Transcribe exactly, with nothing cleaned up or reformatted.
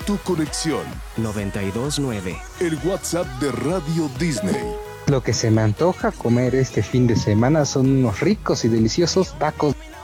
tu conexión. noventa y dos nueve. El WhatsApp de Radio Disney. Lo que se me antoja comer este fin de semana son unos ricos y deliciosos tacos.